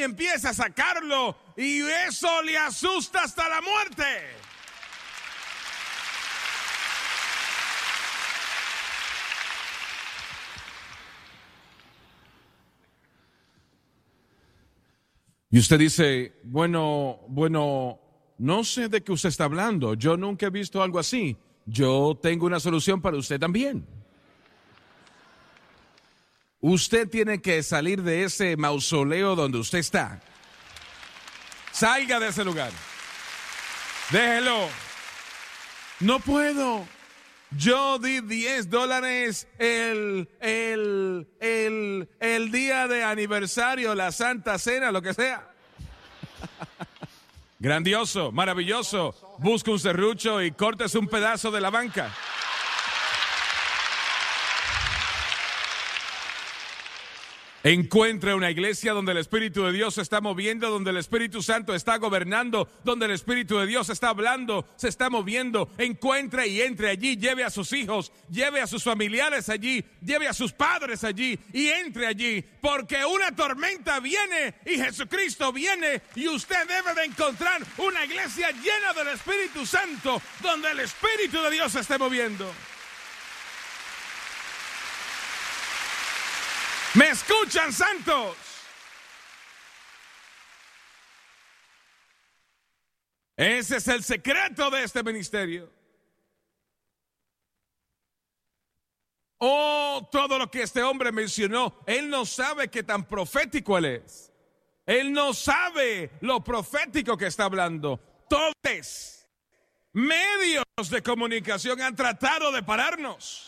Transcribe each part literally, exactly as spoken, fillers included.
empieza a sacarlo y eso le asusta hasta la muerte. Y usted dice, bueno, bueno, no sé de qué usted está hablando. Yo nunca he visto algo así. Yo tengo una solución para usted también. Usted tiene que salir de ese mausoleo donde usted está. Salga de ese lugar. Déjelo. No puedo. Yo di diez dólares el, el, el, el día de aniversario, la Santa Cena, lo que sea. Grandioso, maravilloso. Busca un serrucho y cortes un pedazo de la banca. Encuentre una iglesia donde el Espíritu de Dios se está moviendo, donde el Espíritu Santo está gobernando, donde el Espíritu de Dios está hablando, se está moviendo. Encuentre y entre allí, lleve a sus hijos, lleve a sus familiares allí, lleve a sus padres allí y entre allí, porque una tormenta viene y Jesucristo viene y usted debe de encontrar una iglesia llena del Espíritu Santo, donde el Espíritu de Dios se esté moviendo. ¿Me escuchan, santos? Ese es el secreto de este ministerio. Oh, todo lo que este hombre mencionó, él no sabe qué tan profético él es. Él no sabe lo profético que está hablando. Todos medios de comunicación han tratado de pararnos.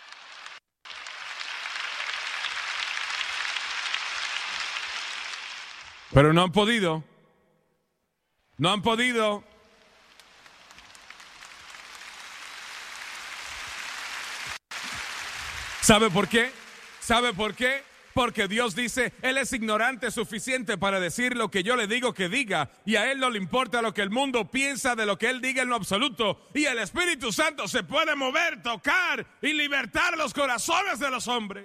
Pero no han podido. No han podido. ¿Sabe por qué? ¿Sabe por qué? Porque Dios dice, Él es ignorante suficiente para decir lo que yo le digo que diga, y a Él no le importa lo que el mundo piensa de lo que Él diga en lo absoluto, y el Espíritu Santo se puede mover, tocar y libertar los corazones de los hombres.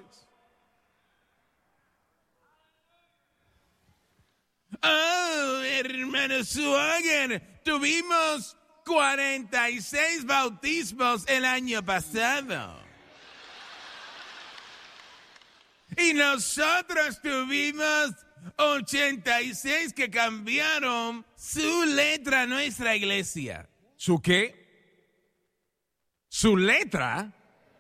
Oh, hermano Suagen, tuvimos cuarenta y seis bautismos el año pasado. Y nosotros tuvimos ochenta y seis que cambiaron su letra a nuestra iglesia. ¿Su qué? ¿Su letra?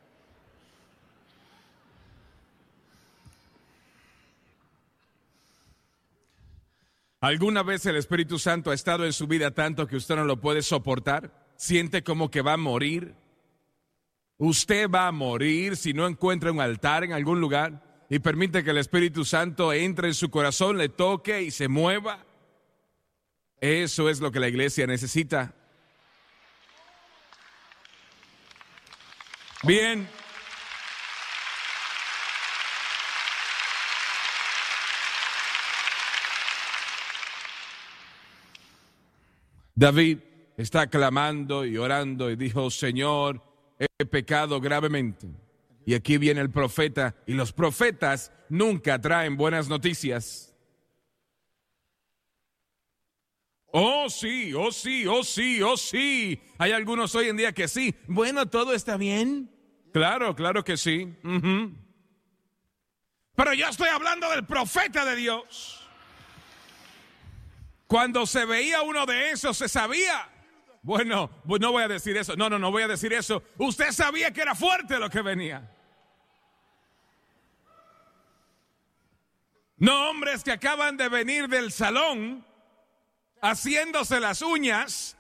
¿Alguna vez el Espíritu Santo ha estado en su vida tanto que usted no lo puede soportar? ¿Siente como que va a morir? Usted va a morir si no encuentra un altar en algún lugar y permite que el Espíritu Santo entre en su corazón, le toque y se mueva. Eso es lo que la iglesia necesita. Bien. David está clamando y orando y dijo, Señor, he pecado gravemente. Y aquí viene el profeta, y los profetas nunca traen buenas noticias. Oh sí, oh sí, oh sí, oh sí. Hay algunos hoy en día que sí. Bueno, ¿todo está bien? Claro, claro que sí. Uh-huh. Pero yo estoy hablando del profeta de Dios. Cuando se veía uno de esos, se sabía. Bueno, no voy a decir eso. No, no, no voy a decir eso. Usted sabía que era fuerte lo que venía. No hombres que acaban de venir del salón, haciéndose las uñas